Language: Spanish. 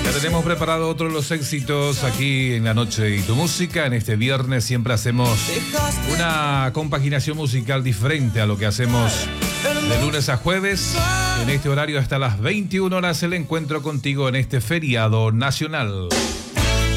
Ya tenemos preparado otro de los éxitos aquí en La Noche y tu Música. En este viernes siempre hacemos una compaginación musical diferente a lo que hacemos de lunes a jueves. En este horario hasta las 21 horas el encuentro contigo en este feriado nacional.